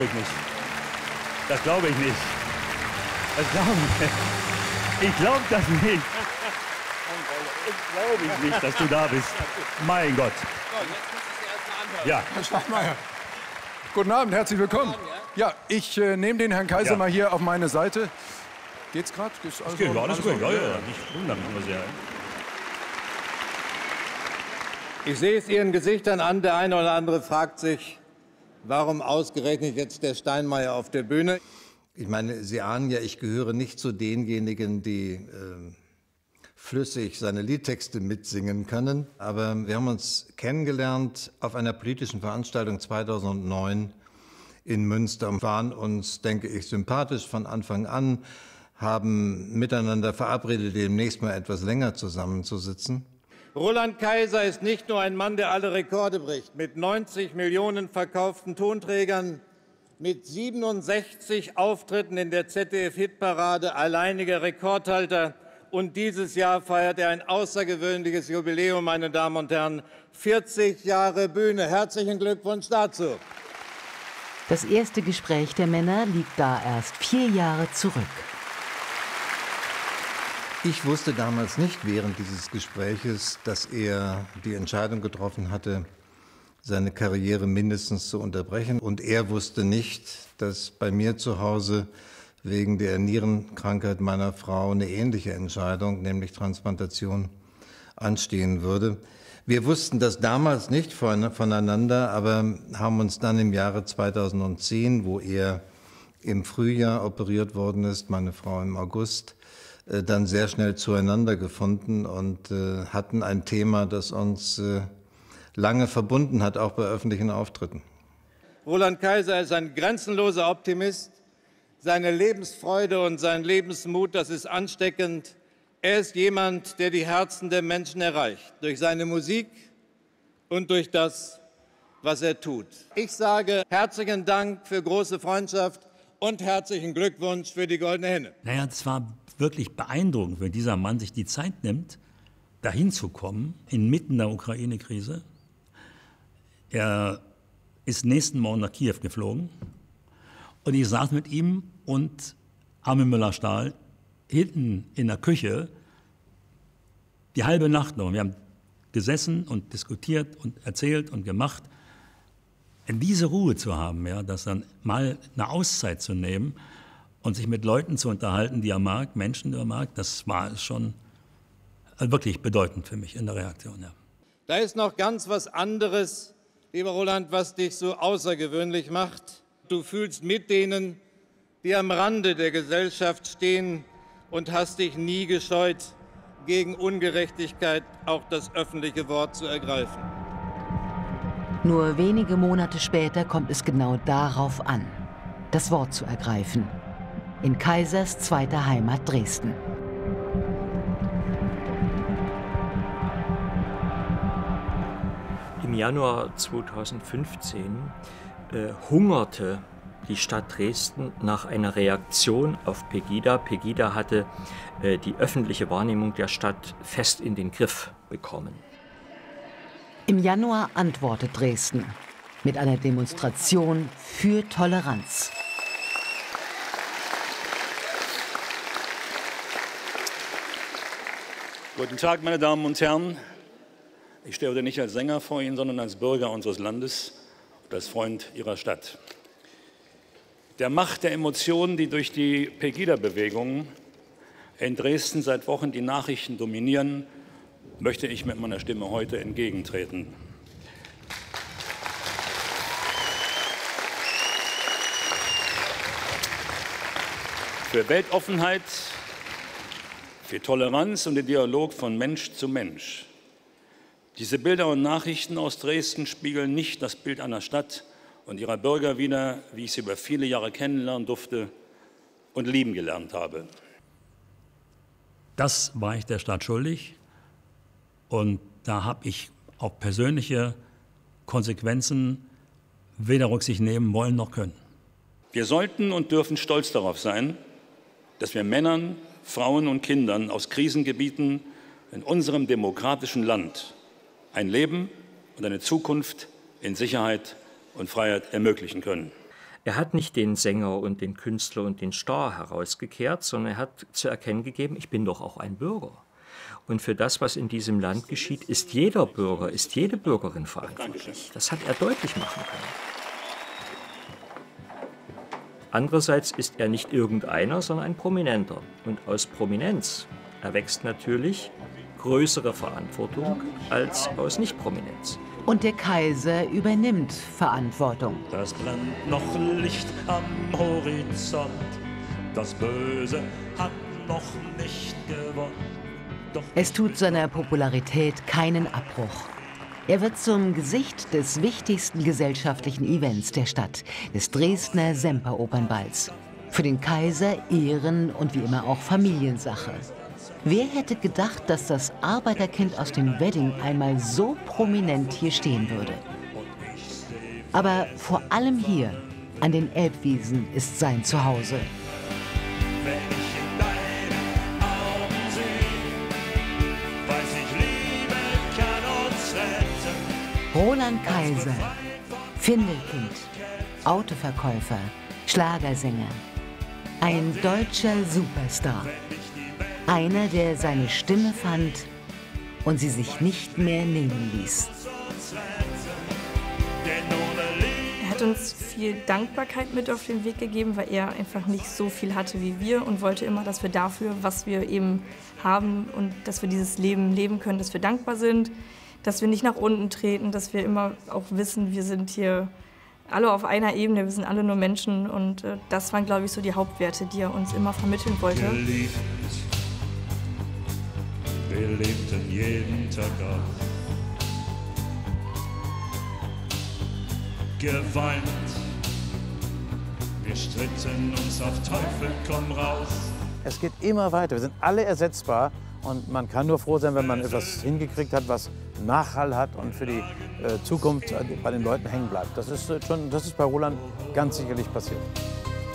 Ich nicht. Das glaube ich nicht. Das glaube ich nicht. Ich glaube das nicht. Ich glaube nicht, dass du da bist. Mein Gott. Ja. Herr Steinmeier. Guten Abend, herzlich willkommen. Ja, ich nehme den Herrn Kaiser mal hier auf meine Seite. Geht's gerade? Das geht, alles gut. Ja. Ich wundere mich immer sehr. Ich sehe es Ihren Gesichtern an, der eine oder andere fragt sich, warum ausgerechnet jetzt der Steinmeier auf der Bühne? Ich meine, Sie ahnen ja, ich gehöre nicht zu denjenigen, die flüssig seine Liedtexte mitsingen können. Aber wir haben uns kennengelernt auf einer politischen Veranstaltung 2009 in Münster und waren uns, denke ich, sympathisch von Anfang an, haben miteinander verabredet, demnächst mal etwas länger zusammenzusitzen. Roland Kaiser ist nicht nur ein Mann, der alle Rekorde bricht. Mit 90 Millionen verkauften Tonträgern, mit 67 Auftritten in der ZDF-Hitparade, alleiniger Rekordhalter. Und dieses Jahr feiert er ein außergewöhnliches Jubiläum, meine Damen und Herren. 40 Jahre Bühne. Herzlichen Glückwunsch dazu. Das erste Gespräch der Männer liegt da erst 4 Jahre zurück. Ich wusste damals nicht während dieses Gespräches, dass er die Entscheidung getroffen hatte, seine Karriere mindestens zu unterbrechen. Und er wusste nicht, dass bei mir zu Hause wegen der Nierenkrankheit meiner Frau eine ähnliche Entscheidung, nämlich Transplantation, anstehen würde. Wir wussten das damals nicht voneinander, aber haben uns dann im Jahre 2010, wo er im Frühjahr operiert worden ist, meine Frau im August, dann sehr schnell zueinander gefunden und hatten ein Thema, das uns lange verbunden hat, auch bei öffentlichen Auftritten. Roland Kaiser ist ein grenzenloser Optimist. Seine Lebensfreude und sein Lebensmut, das ist ansteckend. Er ist jemand, der die Herzen der Menschen erreicht, durch seine Musik und durch das, was er tut. Ich sage herzlichen Dank für große Freundschaft und herzlichen Glückwunsch für die Goldene Henne. Naja, es war wirklich beeindruckend, wenn dieser Mann sich die Zeit nimmt, dahin zu kommen, inmitten der Ukraine-Krise. Er ist nächsten Morgen nach Kiew geflogen und ich saß mit ihm und Armin Müller-Stahl hinten in der Küche die halbe Nacht noch. Wir haben gesessen und diskutiert und erzählt und gemacht. Und diese Ruhe zu haben, ja, das dann mal eine Auszeit zu nehmen und sich mit Leuten zu unterhalten, die er mag, Menschen, die er mag, das war schon wirklich bedeutend für mich in der Reaktion. Ja. Da ist noch ganz was anderes, lieber Roland, was dich so außergewöhnlich macht. Du fühlst mit denen, die am Rande der Gesellschaft stehen und hast dich nie gescheut, gegen Ungerechtigkeit auch das öffentliche Wort zu ergreifen. Nur wenige Monate später kommt es genau darauf an, das Wort zu ergreifen. In Kaisers zweiter Heimat Dresden. Im Januar 2015 hungerte die Stadt Dresden nach einer Reaktion auf Pegida. Pegida hatte die öffentliche Wahrnehmung der Stadt fest in den Griff bekommen. Im Januar antwortet Dresden mit einer Demonstration für Toleranz. Guten Tag, meine Damen und Herren. Ich stehe heute nicht als Sänger vor Ihnen, sondern als Bürger unseres Landes und als Freund Ihrer Stadt. Der Macht der Emotionen, die durch die Pegida-Bewegung in Dresden seit Wochen die Nachrichten dominieren, möchte ich mit meiner Stimme heute entgegentreten. Für Weltoffenheit, für Toleranz und den Dialog von Mensch zu Mensch. Diese Bilder und Nachrichten aus Dresden spiegeln nicht das Bild einer Stadt und ihrer Bürger wider, wie ich sie über viele Jahre kennenlernen durfte und lieben gelernt habe. Das war ich der Stadt schuldig und da habe ich auf persönliche Konsequenzen weder Rücksicht nehmen wollen noch können. Wir sollten und dürfen stolz darauf sein, dass wir Männern, Frauen und Kindern aus Krisengebieten in unserem demokratischen Land ein Leben und eine Zukunft in Sicherheit und Freiheit ermöglichen können. Er hat nicht den Sänger und den Künstler und den Star herausgekehrt, sondern er hat zu erkennen gegeben, ich bin doch auch ein Bürger. Und für das, was in diesem Land geschieht, ist jeder Bürger, ist jede Bürgerin verantwortlich. Das hat er deutlich machen können. Andererseits ist er nicht irgendeiner, sondern ein Prominenter. Und aus Prominenz erwächst natürlich größere Verantwortung als aus Nichtprominenz. Und der Kaiser übernimmt Verantwortung. Das brennt noch Licht am Horizont. Das Böse hat noch nicht gewonnen. Doch Es tut seiner Popularität keinen Abbruch. Er wird zum Gesicht des wichtigsten gesellschaftlichen Events der Stadt, des Dresdner Semperopernballs. Für den Kaiser Ehren- und wie immer auch Familiensache. Wer hätte gedacht, dass das Arbeiterkind aus dem Wedding einmal so prominent hier stehen würde? Aber vor allem hier, an den Elbwiesen, ist sein Zuhause. wenn ich in deinen Augen sehe, weiß ich, Liebe kann uns retten. Roland Kaiser, Findelkind, Autoverkäufer, Schlagersänger. Ein deutscher Superstar. Einer, der seine Stimme fand und sie sich nicht mehr nehmen ließ. Er hat uns viel Dankbarkeit mit auf den Weg gegeben, weil er einfach nicht so viel hatte wie wir und wollte immer, dass wir dafür, was wir eben haben und dass wir dieses Leben leben können, dass wir dankbar sind, dass wir nicht nach unten treten, dass wir immer auch wissen, wir sind hier alle auf einer Ebene, wir sind alle nur Menschen und das waren, glaube ich, so die Hauptwerte, die er uns immer vermitteln wollte. Geliebt, wir lebten jeden Tag auf. Geweint, wir stritten uns auf Teufel komm raus. Es geht immer weiter, wir sind alle ersetzbar und man kann nur froh sein, wenn man etwas hingekriegt hat, was Nachhall hat und für die Zukunft bei den Leuten hängen bleibt. Das ist bei Roland ganz sicherlich passiert.